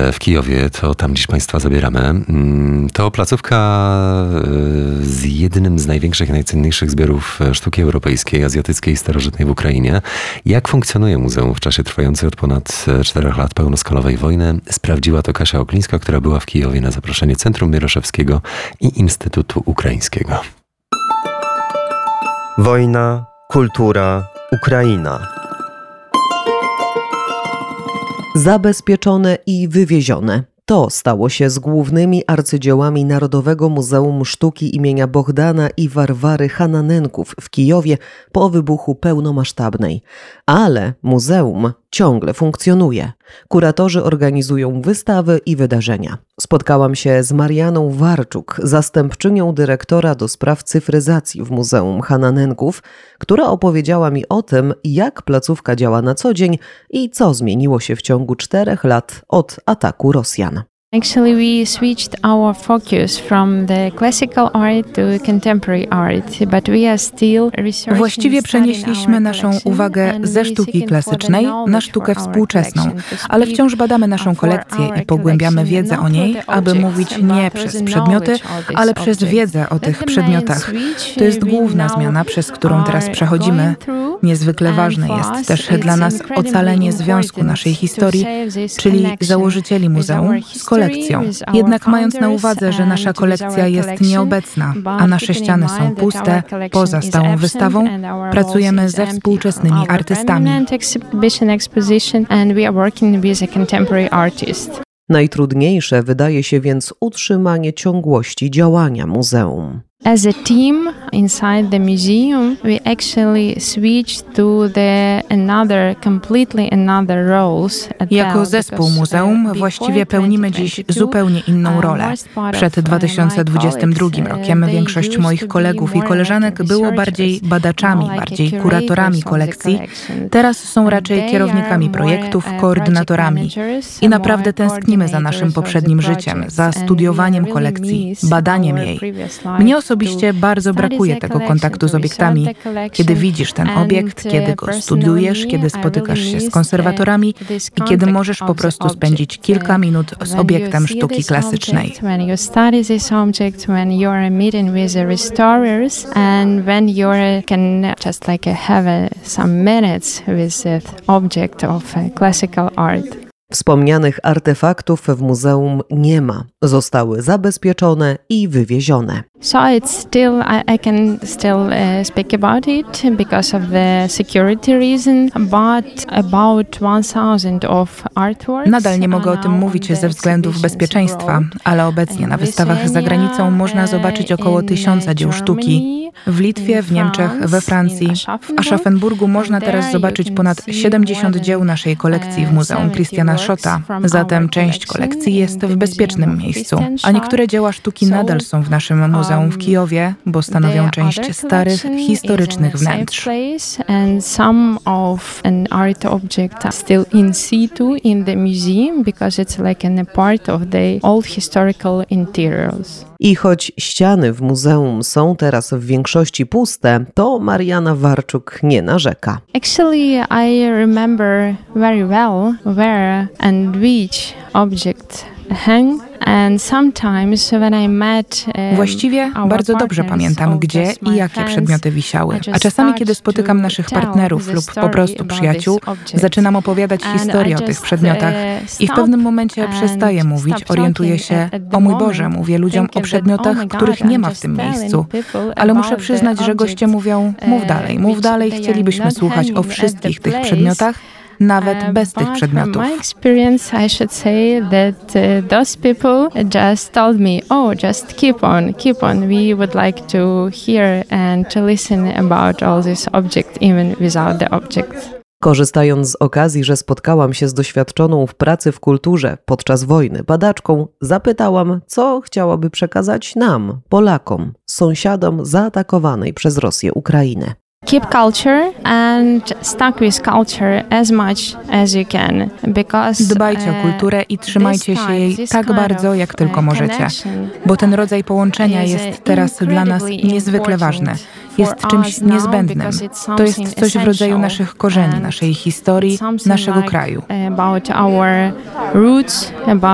w Kijowie, to tam dziś Państwa zabieramy. To placówka z jednym z największych i najcenniejszych zbiorów sztuki europejskiej, azjatyckiej i starożytnej w Ukrainie. Jak funkcjonuje muzeum w czasie trwającej od ponad 4 lat pełnoskalowej wojny? Sprawdziła to Kasia Oklińska, która była w Kijowie na zaproszenie Centrum Mieroszewskiego i Instytutu Ukraińskiego. Wojna, kultura, Ukraina. Zabezpieczone i wywiezione. To stało się z głównymi arcydziełami Narodowego Muzeum Sztuki imienia Bohdana i Warwary Hananenków w Kijowie po wybuchu pełnomasztabnej. Ale muzeum ciągle funkcjonuje. Kuratorzy organizują wystawy i wydarzenia. Spotkałam się z Marianą Warczuk, zastępczynią dyrektora do spraw cyfryzacji w Muzeum Hananenków, która opowiedziała mi o tym, jak placówka działa na co dzień i co zmieniło się w ciągu 4 lat od ataku Rosjan. Actually, we switched our focus from the classical art to contemporary art, but we are still researching. Właściwie przenieśliśmy naszą uwagę ze sztuki klasycznej na sztukę współczesną, ale wciąż badamy naszą kolekcję i pogłębiamy wiedzę o niej, aby mówić nie przez przedmioty, ale przez wiedzę o tych przedmiotach. To jest główna zmiana, przez którą teraz przechodzimy. Niezwykle ważne jest też dla nas ocalenie związku naszej historii, czyli założycieli muzeum z kolekcją. Jednak mając na uwadze, że nasza kolekcja jest nieobecna, a nasze ściany są puste, poza stałą wystawą, pracujemy ze współczesnymi artystami. Najtrudniejsze wydaje się więc utrzymanie ciągłości działania muzeum. As a team inside the museum, we actually switched to completely another roles. Jako zespół muzeum właściwie pełnimy dziś zupełnie inną rolę. Przed 2022 rokiem większość moich kolegów i koleżanek było bardziej badaczami, bardziej kuratorami kolekcji. Teraz są raczej kierownikami projektów, koordynatorami. I naprawdę tęsknimy za naszym poprzednim życiem, za studiowaniem kolekcji, badaniem jej. Mnie osobiście bardzo brakuje tego kontaktu z obiektami. Kiedy widzisz ten obiekt, kiedy go studiujesz, kiedy spotykasz się z konserwatorami i kiedy możesz po prostu spędzić kilka minut z obiektem sztuki klasycznej. Wspomnianych artefaktów w muzeum nie ma. Zostały zabezpieczone i wywiezione. So it's still, I can still speak about it because of the security reason, but about 1000 of artworks. Nadal nie mogę o tym mówić ze względów bezpieczeństwa, ale obecnie na wystawach za granicą można zobaczyć około 1000 dzieł sztuki. W Litwie, w Niemczech, we Francji. W Aschaffenburgu można teraz zobaczyć ponad 70 dzieł naszej kolekcji w Muzeum Christiana Schotta. Zatem część kolekcji jest w bezpiecznym miejscu, a niektóre dzieła sztuki nadal są w naszym muzeum w Kijowie, bo stanowią część starych, historycznych wnętrz. And some of an art object are still in situ in the museum because it's like a part of the old historical interiors. I choć ściany w muzeum są teraz w większości puste, to Mariana Warczuk nie narzeka. Actually, I remember very well where and which object hang. And sometimes when I met, Właściwie bardzo dobrze pamiętam, gdzie i jakie przedmioty wisiały. A czasami, kiedy spotykam naszych partnerów lub po prostu przyjaciół, zaczynam opowiadać historię o tych przedmiotach i w pewnym momencie przestaję mówić, orientuję się, o mój Boże, mówię ludziom o przedmiotach, których nie ma w tym miejscu. Ale muszę przyznać, że goście mówią, mów dalej, chcielibyśmy słuchać o wszystkich tych przedmiotach, nawet bez tych przedmiotów. From my experience, I should say that those people just told me, just keep on. We would like to hear and to listen about all this object, even without the objects. Korzystając z okazji, że spotkałam się z doświadczoną w pracy w kulturze podczas wojny badaczką, zapytałam, co chciałaby przekazać nam, Polakom, sąsiadom zaatakowanej przez Rosję Ukrainy. Keep culture and stuck with culture as much as you can, because dbajcie o kulturę i trzymajcie się jej tak bardzo, jak tylko możecie, bo ten rodzaj połączenia jest teraz dla nas niezwykle ważny. Jest czymś niezbędnym. To jest coś w rodzaju naszych korzeni, naszej historii, naszego kraju.